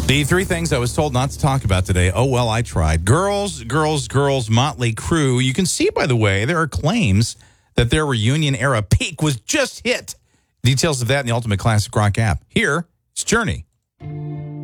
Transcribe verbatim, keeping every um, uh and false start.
The three things I was told not to talk about today. Oh, well, I tried. Girls, girls, girls, Motley Crue. You can see, by the way, there are claims that their reunion-era peak was just hit. Details of that in the Ultimate Classic Rock app. Here, it's Journey.